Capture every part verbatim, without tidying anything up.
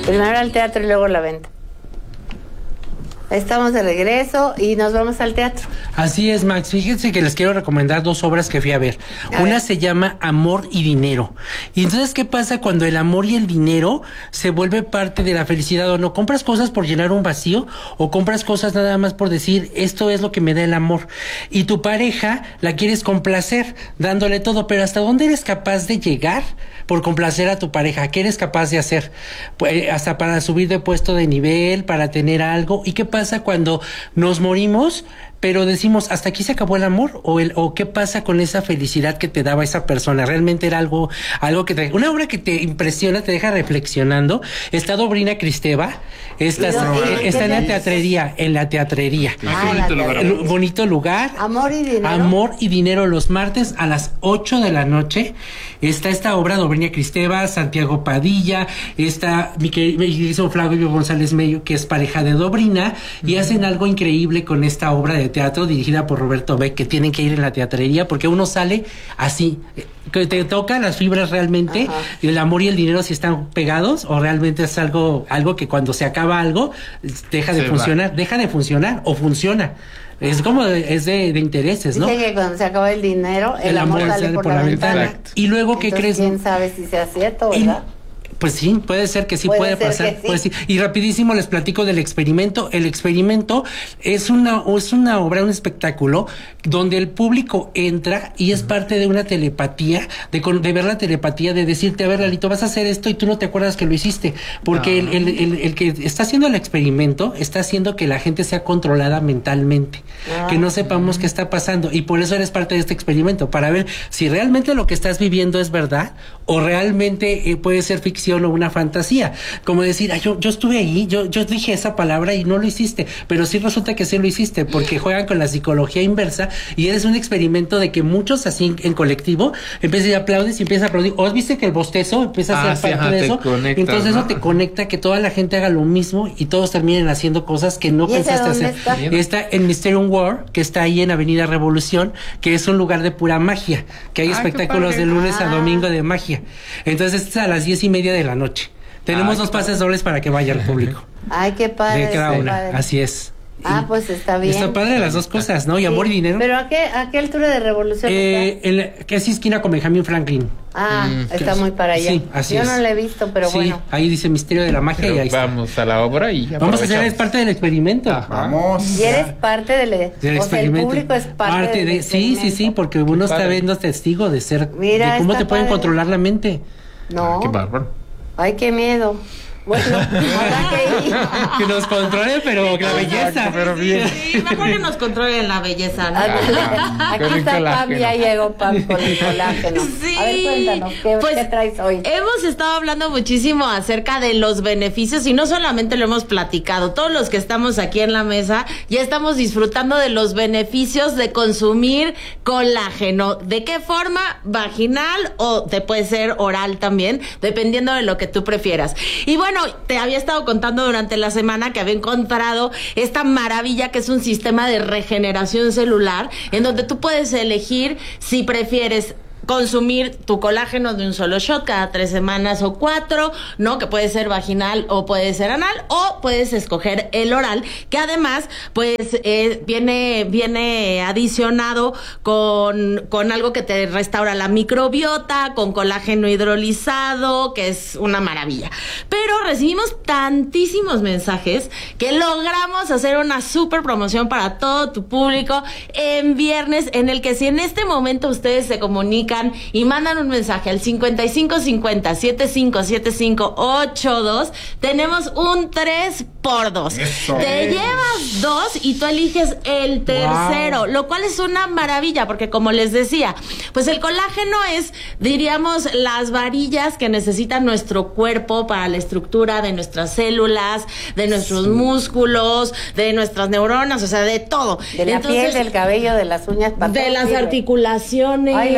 Primero al teatro y luego la venta. Estamos de regreso y nos vamos al teatro. Así es, Max. Fíjense que les quiero recomendar dos obras que fui a ver. A Una ver. se llama Amor y Dinero. Y entonces, ¿qué pasa cuando el amor y el dinero se vuelve parte de la felicidad o no? ¿Compras cosas por llenar un vacío o compras cosas nada más por decir, esto es lo que me da el amor? Y tu pareja la quieres complacer, dándole todo, pero ¿hasta dónde eres capaz de llegar por complacer a tu pareja? ¿Qué eres capaz de hacer? Pues, hasta para subir de puesto de nivel, para tener algo. ¿Y qué pasa? pasa cuando nos morimos, pero decimos, ¿hasta aquí se acabó el amor? ¿O el o qué pasa con esa felicidad que te daba esa persona? ¿Realmente era algo algo que te... Una obra que te impresiona, te deja reflexionando? Está Dobrina Kristeva, está, no, eh, está en la teatrería, en la teatrería. Ah, bonito, la lugar. El, bonito lugar. Amor y Dinero. Amor y Dinero, los martes a las ocho de la noche. Está esta obra, Dobrina Kristeva, Santiago Padilla, está mi querido Flavio González Mello, que es pareja de Dobrina, y uh-huh. hacen algo increíble con esta obra de teatro dirigida por Roberto Beck, que tienen que ir en la teatrería porque uno sale así, que te toca las fibras realmente. Ajá. Y el amor y el dinero si están pegados o realmente es algo algo que cuando se acaba algo deja de se funcionar, va. deja de funcionar o funciona. Es como de, es de, de intereses, ¿no? Dice que cuando se acaba el dinero, el, el amor, amor sale, sale por, por la, la ventana. ventana. Y luego, ¿qué crees? ¿Quién sabe si sea cierto, verdad? Y, pues sí, puede ser que sí puede, puede pasar. Sí. Pues sí. Y rapidísimo les platico del experimento. El experimento es una, es una obra, un espectáculo donde el público entra y es parte de una telepatía, de, de ver la telepatía, de decirte, a ver, Lalito, vas a hacer esto y tú no te acuerdas que lo hiciste. Porque no. el, el, el, el que está haciendo el experimento está haciendo que la gente sea controlada mentalmente, ah, que no sepamos sí. qué está pasando. Y por eso eres parte de este experimento, para ver si realmente lo que estás viviendo es verdad o realmente eh, puede ser ficción o una fantasía, como decir, ay, yo, yo estuve ahí, yo, yo dije esa palabra y no lo hiciste, pero sí resulta que sí lo hiciste, porque juegan con la psicología inversa y eres un experimento de que muchos así en, en colectivo empiezan y aplaudes y empiezas a aplaudir, o viste que el bostezo empieza a ser ah, parte sí, de eso, conecta, entonces ¿no? eso te conecta que toda la gente haga lo mismo y todos terminen haciendo cosas que no pensaste hacer. Está? está en Mysterium World, que está ahí en Avenida Revolución, que es un lugar de pura magia, que hay ah, espectáculos de lunes ah. a domingo de magia, entonces es a las diez y media de la noche. Tenemos Ay, dos pases dobles para que vaya el público. Ay, qué padre. De cada una, así es. Ah, pues está bien. Está padre las dos cosas, ¿no? Y sí. amor y dinero. ¿Pero a qué, a qué altura de Revolución eh, está? En casi esquina con Benjamin Franklin. Ah, mm. está muy para allá. Sí, así Yo es. no lo he visto, pero sí, bueno. Ahí dice Misterio de la Magia pero y ahí vamos está. a la obra y vamos a hacer, es parte del experimento. Ajá. Vamos. Y eres parte del, del o experimento. Sea, el público es parte, parte del de, Sí, sí, sí, porque uno está viendo testigo de ser, Mira, de cómo te pueden padre. controlar la mente. No. Ah, qué bárbaro. Ay, qué miedo. Bueno, que, que nos controle, pero la belleza. Pero bien. Sí, mejor que nos controlen la belleza, ¿no? Ah, aquí está Pam, ya llegó Pam con el colágeno. Sí. A ver, cuéntanos, ¿qué, pues, ¿qué traes hoy? Hemos estado hablando muchísimo acerca de los beneficios y no solamente lo hemos platicado, todos los que estamos aquí en la mesa ya estamos disfrutando de los beneficios de consumir colágeno. ¿De qué forma? Vaginal o te puede ser oral también, dependiendo de lo que tú prefieras. Y bueno, te había estado contando durante la semana que había encontrado esta maravilla que es un sistema de regeneración celular en donde tú puedes elegir si prefieres consumir tu colágeno de un solo shot cada tres semanas o cuatro, ¿no? Que puede ser vaginal o puede ser anal, o puedes escoger el oral, que además, pues, eh, viene, viene adicionado con, con algo que te restaura la microbiota, con colágeno hidrolizado, que es una maravilla. Pero recibimos tantísimos mensajes que logramos hacer una super promoción para todo tu público en viernes, en el que si en este momento ustedes se comunican y mandan un mensaje al cincuenta y cinco cincuenta, setenta y cinco setenta y cinco ochenta y dos, tenemos un tres por dos. Eso. Te llevas dos y tú eliges el tercero, wow. Lo cual es una maravilla, porque como les decía, pues el colágeno es, diríamos, las varillas que necesita nuestro cuerpo para la estructura de nuestras células, de nuestros sí. músculos, de nuestras neuronas, o sea, de todo. De la Entonces, piel, del cabello, de las uñas. De las articulaciones. Ay, las articulaciones.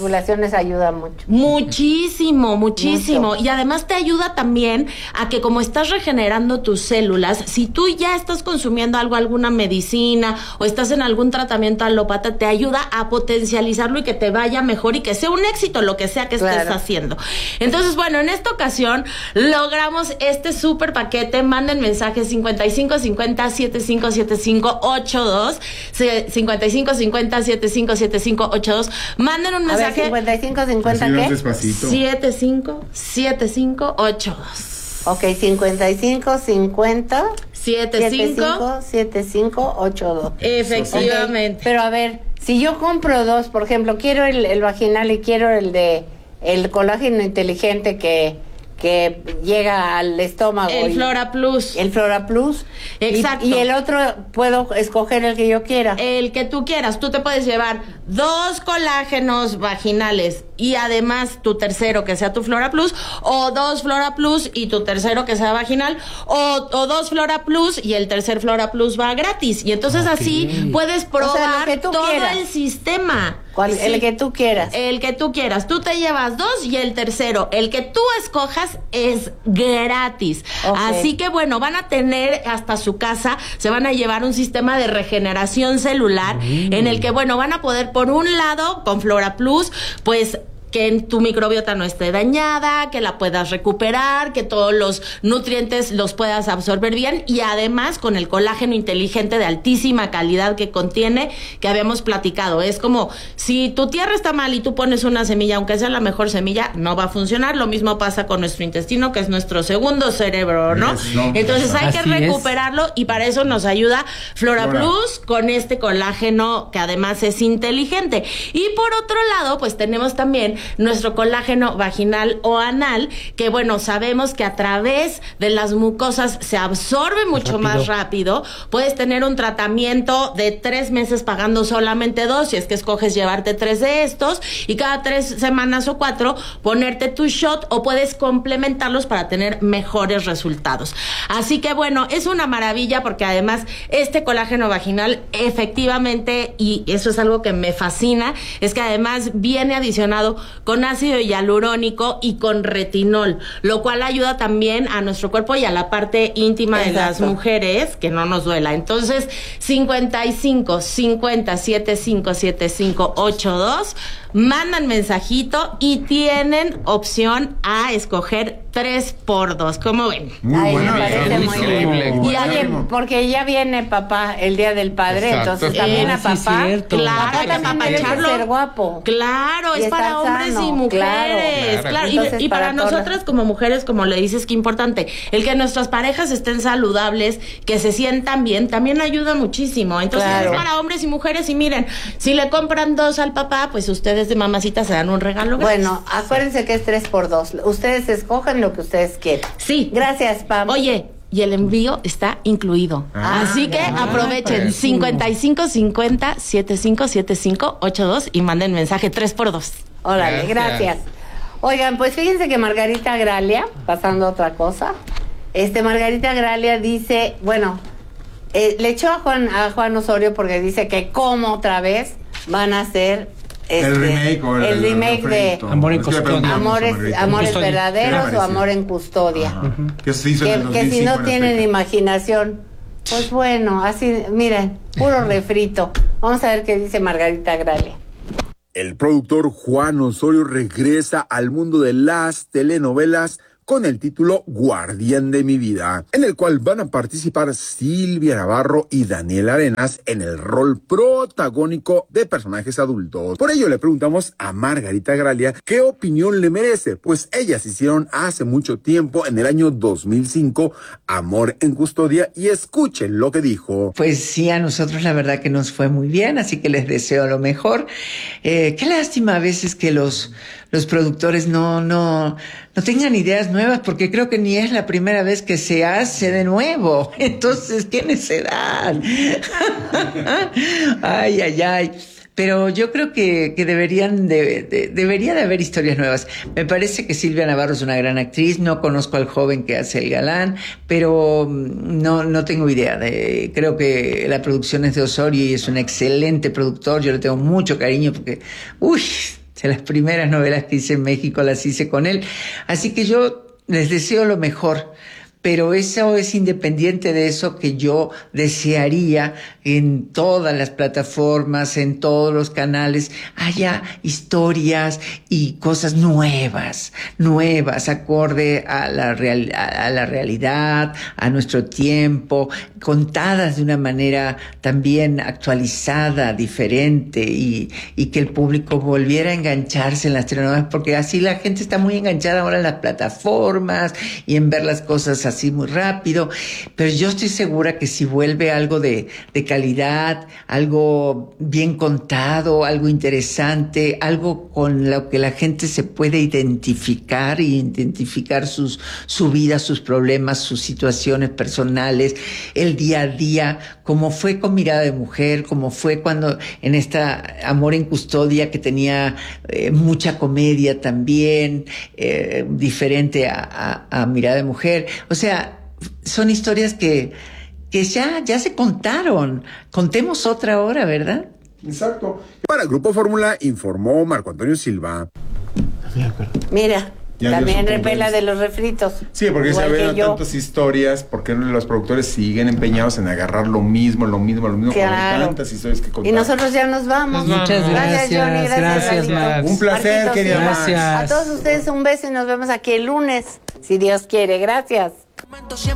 articulaciones ayuda mucho. Muchísimo, muchísimo. Mucho. Y además te ayuda también a que como estás regenerando tus células, si tú ya estás consumiendo algo, alguna medicina o estás en algún tratamiento alópata, te ayuda a potencializarlo y que te vaya mejor y que sea un éxito lo que sea que Claro. estés haciendo. Entonces, bueno, en esta ocasión logramos este súper paquete. Manden mensajes cincuenta y cinco cincuenta setenta y cinco setenta y cinco ochenta y dos, cincuenta y cinco cincuenta setenta y cinco setenta y cinco ochenta y dos. Manden un A ver, mensaje. cincuenta y cinco cincuenta, Así más ¿qué? despacito. setenta y cinco setenta y cinco ochenta y dos. Ok, cincuenta y cinco cincuenta setenta y cinco setenta y cinco ochenta y dos. Efectivamente. Ok, pero a ver, si yo compro dos, por ejemplo, quiero el, el vaginal y quiero el de el colágeno inteligente que que llega al estómago. El y- Flora Plus. El Flora Plus. Exacto. Y, y el otro puedo escoger el que yo quiera. El que tú quieras. Tú te puedes llevar dos colágenos vaginales y además tu tercero que sea tu Flora Plus, o dos Flora Plus y tu tercero que sea vaginal, o, o dos Flora Plus y el tercer Flora Plus va gratis. Y entonces Ok. así puedes probar O sea, lo que tú todo quieras. el sistema. ¿Cuál? Sí. El que tú quieras. El que tú quieras. Tú te llevas dos y el tercero, el que tú escojas, es gratis. Ok. Así que bueno, van a tener hasta su casa, se van a llevar un sistema de regeneración celular en el que, bueno, van a poder, por un lado, con Flora Plus, pues que en tu microbiota no esté dañada, que la puedas recuperar, que todos los nutrientes los puedas absorber bien, y además con el colágeno inteligente de altísima calidad que contiene, que habíamos platicado. Es como si tu tierra está mal y tú pones una semilla, aunque sea la mejor semilla, no va a funcionar. Lo mismo pasa con nuestro intestino, que es nuestro segundo cerebro, ¿no? Yes, no, Entonces hay que así es. recuperarlo, y para eso nos ayuda Flora, Flora. Plus con este colágeno que además es inteligente. Y por otro lado, pues tenemos también nuestro colágeno vaginal o anal, que bueno, sabemos que a través de las mucosas se absorbe mucho Rápido. más rápido. Puedes tener un tratamiento de tres meses pagando solamente dos, si es que escoges llevarte tres de estos, y cada tres semanas o cuatro ponerte tu shot, o puedes complementarlos para tener mejores resultados. Así que bueno, es una maravilla, porque además este colágeno vaginal efectivamente, y eso es algo que me fascina, es que además viene adicionado con ácido hialurónico y con retinol, lo cual ayuda también a nuestro cuerpo y a la parte íntima de las Exacto. mujeres, que no nos duela. Entonces, cincuenta y cinco cincuenta setenta y cinco setenta y cinco ochenta y dos, mandan mensajito y tienen opción a escoger tres por dos. ¿Cómo ven? Muy Ay, buena. me parece idea. muy Increíble. bien. Y oye, Buenísimo. porque ya viene papá el día del padre, Exacto. entonces también Ah, a sí, papá. cierto. Claro, Papá hay que también debe apapacharlo. ser guapo. Claro, Y es estar para hombres sano, y mujeres, claro. claro. Y- Entonces, y, para, para todas. nosotras como mujeres, como le dices, que importante, el que nuestras parejas estén saludables, que se sientan bien, también ayuda muchísimo. Entonces Claro. es para hombres y mujeres, y miren, si le compran dos al papá, pues ustedes de mamacita se dan un regalo gratis. Bueno, acuérdense que es tres por dos. Ustedes escogen lo que ustedes quieran. Sí. Gracias, Pam. Oye, y el envío está incluido. Ah, Así que ah, aprovechen padrísimo. cincuenta y cinco cincuenta setenta y cinco setenta y cinco ochenta y dos y manden mensaje tres por dos. Órale, Gracias. gracias. Oigan, pues fíjense que Margarita Gralia, pasando a otra cosa, este Margarita Gralia dice, bueno, eh, le echó a Juan, a Juan Osorio porque dice que como otra vez van a hacer este, el remake o el, el remake de refrito. Amor en Es que le Custodia. preguntamos a Amores, Margarita. Amores Custodia. Verdaderos ¿Qué le o pareció? Amor en Custodia. Ajá. Que se hizo en el Que, dos que mil si cinco no en tienen Azteca. imaginación, pues bueno, así, miren, puro refrito. Vamos a ver qué dice Margarita Gralia. El productor Juan Osorio regresa al mundo de las telenovelas con el título Guardián de mi vida, en el cual van a participar Silvia Navarro y Daniel Arenas en el rol protagónico de personajes adultos. Por ello le preguntamos a Margarita Gralia qué opinión le merece, pues ellas hicieron hace mucho tiempo, en el año dos mil cinco, Amor en Custodia, y escuchen lo que dijo. Pues sí, a nosotros la verdad que nos fue muy bien, así que les deseo lo mejor. Eh, qué lástima a veces que los, los productores no, no, no tengan ideas nuevas, porque creo que ni es la primera vez que se hace de nuevo. Entonces, ¿qué necesidad? Ay, ay, ay. Pero yo creo que, que deberían de, de, debería de haber historias nuevas. Me parece que Silvia Navarro es una gran actriz. No conozco al joven que hace el galán, pero no, no tengo idea. De, creo que la producción es de Osorio y es un excelente productor. Yo le tengo mucho cariño porque, uy, O sea, las primeras novelas que hice en México las hice con él. Así que yo les deseo lo mejor. Pero eso es independiente de eso que yo desearía en todas las plataformas, en todos los canales, haya historias y cosas nuevas, nuevas, acorde a la, real, a la realidad, a nuestro tiempo, contadas de una manera también actualizada, diferente, y, y que el público volviera a engancharse en las telenovelas, porque así la gente está muy enganchada ahora en las plataformas y en ver las cosas así muy rápido, pero yo estoy segura que si vuelve algo de, de calidad, algo bien contado, algo interesante, algo con lo que la gente se puede identificar y identificar sus, su vida, sus problemas, sus situaciones personales, el día a día, como fue con Mirada de Mujer, como fue cuando en esta Amor en Custodia, que tenía eh, mucha comedia también, eh, diferente a, a, a Mirada de Mujer. O sea, son historias que, que ya, ya se contaron. Contemos otra hora, ¿verdad? Exacto. Para el Grupo Fórmula informó Marco Antonio Silva. Mira, ya también repela de los refritos. Sí, porque se ven tantas historias, porque los productores siguen empeñados en agarrar lo mismo, lo mismo, lo mismo, claro. Con tantas historias que contar. Y nosotros ya nos vamos. Nos Muchas gracias, gracias Johnny, gracias, gracias Max. Un placer, querida Max. A todos ustedes un beso y nos vemos aquí el lunes, si Dios quiere. Gracias.